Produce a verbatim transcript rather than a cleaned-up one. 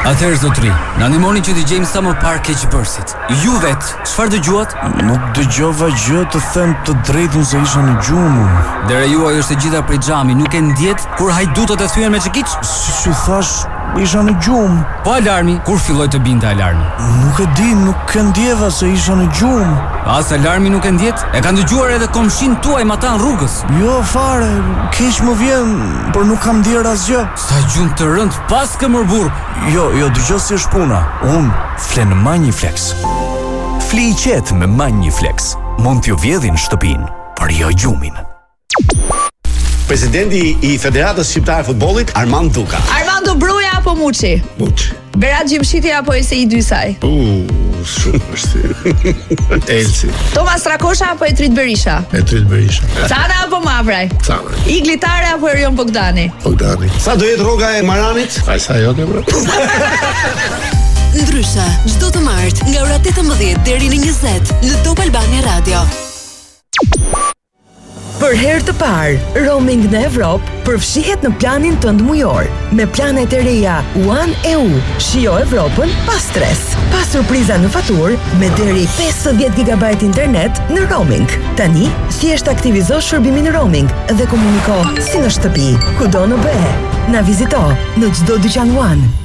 Atëherë zotri, na ndihmoni që të gjejmë sa më parë keqbërësit. Ju vet, çfarë dëgjuat? Nuk dëgjova gjë, të them të drejtën se isha në gjumë. Dera juaj është e gjitha prej xhami, nuk e ndjet kur hajdutët e thyen me çekiç? Si, si thash, isha në gjumë. Po alarmi, kur filloi të binte alarmi? Nuk e di, nuk e ndjeva se isha në gjumë. As alarmi nuk e ndjet? E kanë dëgjuar edhe komshin tuaj ma ta në rrugës? Jo, fare, keq më vjen, por nuk kam ndjer asgjë. Sa gjumë të rënd, pas ke mërbur. Jo, jo, dëgjoj si është puna. Unë flen Magniflex. Fli i qetë me Magniflex. Mund t'ju vjedhin shtëpinë, por jo gjumin. Presidenti i Federatës Shqiptare e Futbollit, Armand Duka. Armando Bruja apo Muçi? Muçi. Berat Gjimshiti apo Ese i Dysaj? Uh, shumë vështirë. Elsi. Tomas Trakosha apo Etrit Berisha? Etrit Berisha. Cana apo Mavraj? Cana. Igli Tare apo Erion Bogdani? Bogdani. Sa do jetë rroga e Maranit? Ai sa jote, bro. Ndryshe, çdo të martë nga ora tetëmbëdhjetë deri në njëzet në Top Albania Radio. Për herë të parë, roaming në Evropë përfshihet në planin tënd mujor. Me planet e reja One E U, shijo Evropën pa stres. Pa surpriza në faturë, me deri pesëdhjetë gigabajt internet në roaming. Tani, thjesht aktivizo shërbimin roaming dhe komuniko si në shtëpi, kudo në be. Na vizito në çdo dyqan One.